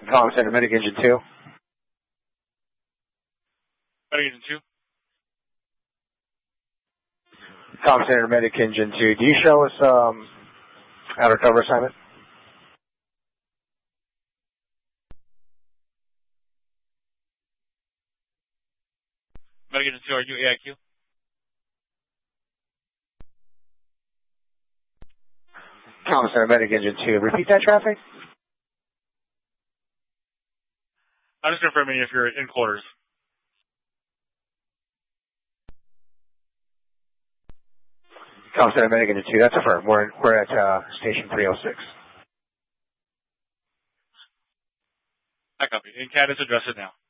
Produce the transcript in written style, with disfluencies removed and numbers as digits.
Comm Center, Medic Engine 2. Medic Engine 2. Comm Center, Medic Engine 2. Do you show us outer cover assignment? Medic Engine 2, are you AIQ? Comm Center, Medic Engine 2. Repeat that traffic? I'm just confirming if you're in quarters. Comm Center, Medic Engine 2. That's affirmed. We're at station 306. I copy. In CAD, it's addressed now.